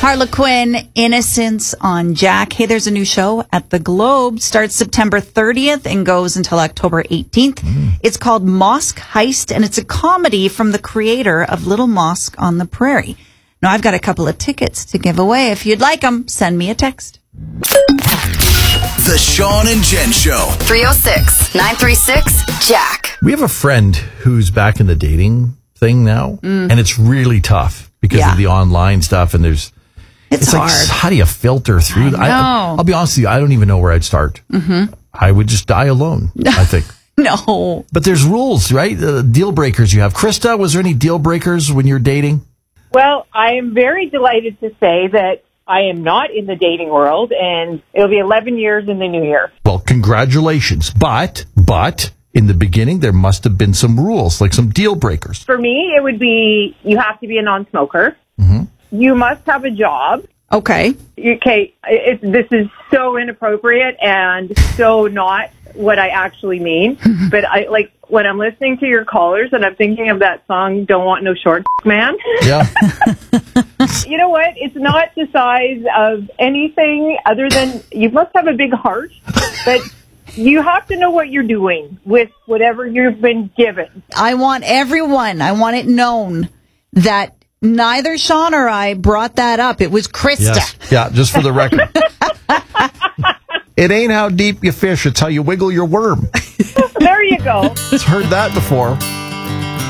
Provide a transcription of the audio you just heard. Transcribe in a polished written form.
Harlequin, Innocence on Jack. Hey, there's a new show at the Globe. Starts September 30th and goes until October 18th. It's called Mosque Heist, and it's a comedy from the creator of Little Mosque on the Prairie. Now, I've got a couple of tickets to give away. If you'd like them, send me a text. The Sean and Jen Show. 306-936-JACK. We have a friend who's back in the dating thing now, and it's really tough because of the online stuff, and it's hard. like, how do you filter through that? I'll be honest with you, I don't even know where I'd start. I would just die alone, I think. No. But there's rules, right? Deal breakers you have. Krista, was there any deal breakers when you're dating? Well, I am very delighted to say that I am not in the dating world, and it'll be 11 years in the new year. Well, congratulations. But in the beginning, there must have been some rules, like some deal breakers. For me, it would be you have to be a non-smoker. You must have a job. Okay. Okay, this is so inappropriate and so not what I actually mean. But when I'm listening to your callers and I'm thinking of that song, Don't Want No Short Man. Yeah. You know what? It's not the size of anything other than you must have a big heart, but you have to know what you're doing with whatever you've been given. I want it known that neither Sean or I brought that up. It was Krista. Yes. Yeah, just for the record. It ain't how deep you fish, it's how you wiggle your worm. There you go. Heard that before.